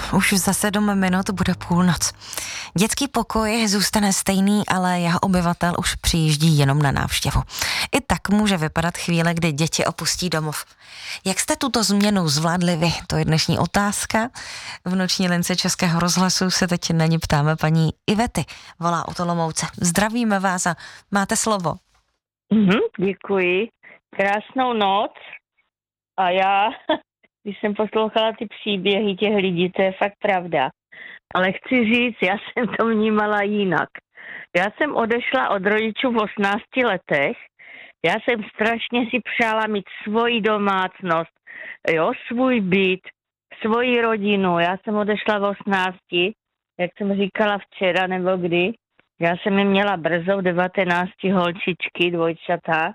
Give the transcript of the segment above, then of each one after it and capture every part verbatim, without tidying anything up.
už za sedm minut bude půlnoc. Dětský pokoj zůstane stejný, ale jeho obyvatel už přijíždí jenom na návštěvu. I tak může vypadat chvíle, kdy děti opustí domov. Jak jste tuto změnu zvládli vy? To je dnešní otázka. V noční lince Českého rozhlasu se teď na ní ptáme paní Ivety. Volá od Olomouce. Zdravíme vás a máte slovo. Mm-hmm, děkuji. Krásnou noc. A já, když jsem poslouchala ty příběhy těch lidí, to je fakt pravda. Ale chci říct, já jsem to vnímala jinak. Já jsem odešla od rodičů v osmnácti letech. Já jsem strašně si přála mít svoji domácnost, jo, svůj byt, svoji rodinu. Já jsem odešla v osmnácti, jak jsem říkala včera nebo kdy. Já jsem je měla brzo v devatenácti holčičky, dvojčata.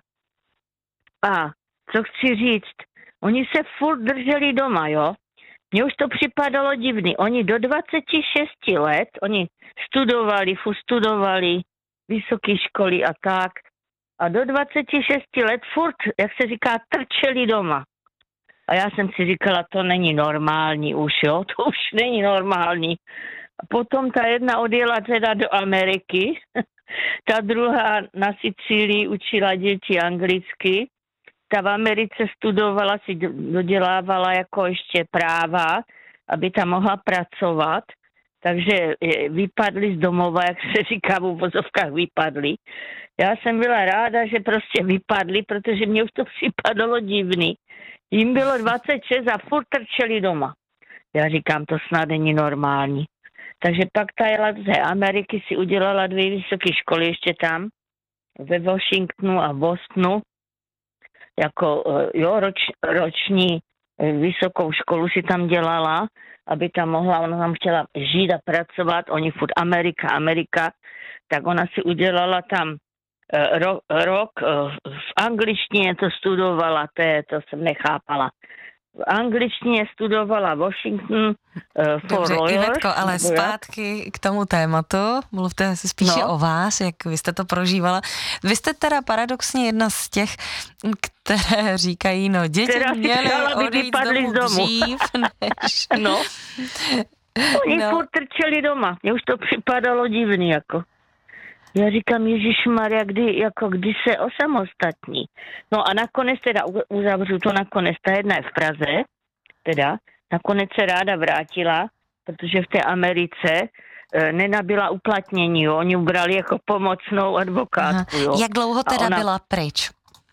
A co chci říct, oni se furt drželi doma, jo. Mně už to připadalo divný. Oni do dvaceti šesti let, oni studovali, furt studovali vysoké školy a tak. A do dvaceti šesti let furt, jak se říká, trčeli doma. A já jsem si říkala, to není normální už, jo, to už není normální. A potom ta jedna odjela teda do Ameriky, ta druhá na Sicílii učila děti anglicky, ta v Americe studovala, si dodělávala jako ještě práva, aby tam mohla pracovat, takže vypadli z domova, jak se říká v uvozovkách vypadli. Já jsem byla ráda, že prostě vypadli, protože mě už to připadalo divný. Jim bylo dvacet šest a furt trčeli doma. Já říkám, to snad není normální. Takže pak ta jela z Ameriky, si udělala dvě vysoké školy ještě tam, ve Washingtonu a Bostonu. Jako jo, roč, roční vysokou školu si tam dělala, aby tam mohla, ona tam chtěla žít a pracovat, oni furt Amerika, Amerika, tak ona si udělala tam rok, rok v angličtině to studovala, to, je, to jsem nechápala. V angličtině studovala Washington uh, for Dobře, lawyers. Ivetko, ale zpátky k tomu tématu, mluvte si spíše no. o vás, jak vy jste to prožívala. Vy jste teda paradoxně jedna z těch, které říkají, no děti měly odejít z domu dřív, než... No, oni no. furt trčeli doma, mně už to připadalo divný, jako. Já říkám, Ježišmarja, kdy, jako, kdy se osamostatní. No a nakonec teda uzavřu to nakonec, ta jedna je v Praze, teda, nakonec se ráda vrátila, protože v té Americe e, nenabila uplatnění, jo. Oni ubrali jako pomocnou advokátku, jo. Jak dlouho teda ona... byla pryč?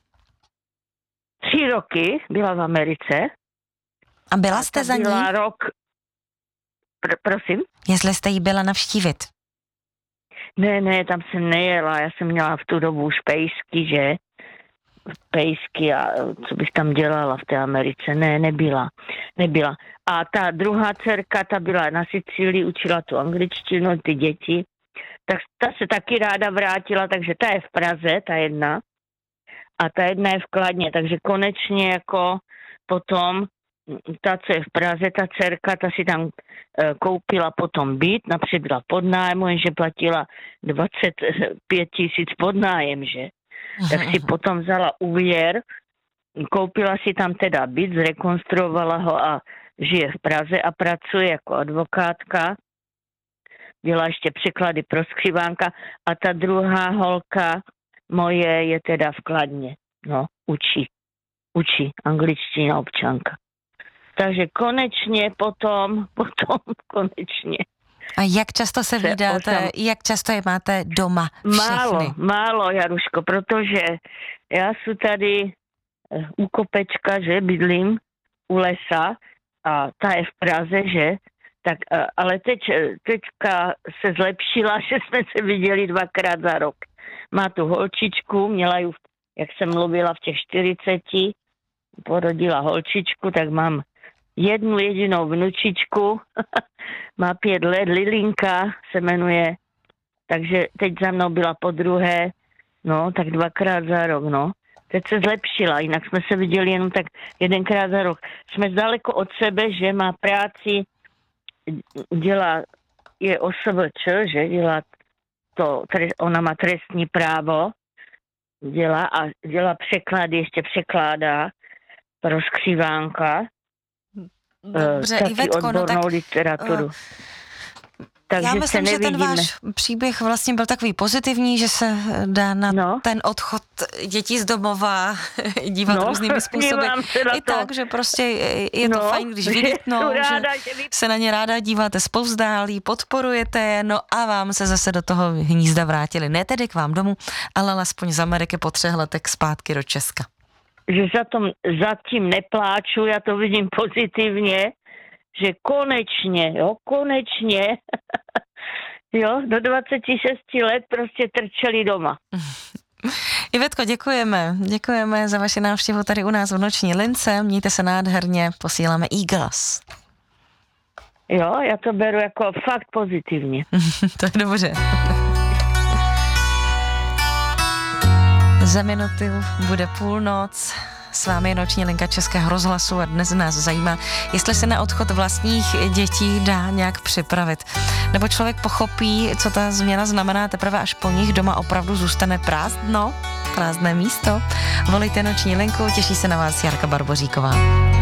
Tři roky byla v Americe. A byla jste a za ní? Byla rok, Pr- prosím? Jestli jste jí byla navštívit. Ne, ne, tam jsem nejela, já jsem měla v tu dobu už pejsky, že? Pejsky a co bych tam dělala v té Americe, ne, nebyla, nebyla. A ta druhá dcerka, ta byla na Sicílii, učila tu angličtinu, ty děti, tak ta se taky ráda vrátila, takže ta je v Praze, ta jedna, a ta jedna je v Kladně, takže konečně jako potom ta, co je v Praze, ta dcerka, ta si tam e, koupila potom byt, například byla pod nájem, jenže platila dvacet pět tisíc pod nájem, že? Tak si potom vzala úvěr, koupila si tam teda byt, zrekonstruovala ho a žije v Praze a pracuje jako advokátka. Dělá ještě překlady pro skřivánka a ta druhá holka moje je teda v Kladně. No, učí. Učí angličtina občanka. Takže konečně potom, potom konečně. A jak často se, se vídáte, osam... jak často je máte doma všechny? Málo, málo, Jaruško, protože já jsem tady u kopečka, že bydlím u lesa a ta je v Praze, že? Tak, ale teď, teďka se zlepšila, že jsme se viděli dvakrát za rok. Má tu holčičku, měla ju, jak jsem mluvila, v těch čtyřiceti, porodila holčičku, tak mám jednu jedinou vnučičku, má pět let, Lilinka se jmenuje, takže teď za mnou byla po druhé, no, tak dvakrát za rok, no. Teď se zlepšila, jinak jsme se viděli jenom tak jedenkrát za rok. Jsme daleko od sebe, že má práci, dělá, je O S V Č, že dělá to, ona má trestní právo, dělá a dělá překlady, ještě překládá pro skřivánka. Dobře, taky Ivetko, odbornou no tak, literaturu. uh, Takže já myslím, se že ten nevidíme. váš příběh vlastně byl takový pozitivní, že se dá na No. ten odchod dětí z domova dívat No, různými způsoby. dívám se na I to. tak, že prostě je, je to No, fajn, když že vylítnou, jsou že ráda, že vy- se na ně ráda díváte zpovzdálí, podporujete je, no a vám se zase do toho hnízda vrátili. Ne tedy k vám domů, ale alespoň z Ameriky po třech letech zpátky do Česka. Že za tom, zatím nepláču, já to vidím pozitivně, že konečně, jo, konečně, jo, do dvaceti šesti let prostě trčeli doma. Ivetko, děkujeme. Děkujeme za vaši návštěvu tady u nás v Noční lince. Mějte se nádherně, posíláme Eagles. Jo, já to beru jako fakt pozitivně. To je dobře. Za minutu bude půlnoc. S vámi je Noční linka Českého rozhlasu a dnes nás zajímá, jestli se na odchod vlastních dětí dá nějak připravit. Nebo člověk pochopí, co ta změna znamená teprve až po nich doma opravdu zůstane prázdno, prázdné místo. Volejte Noční linku, těší se na vás Jarka Barboříková.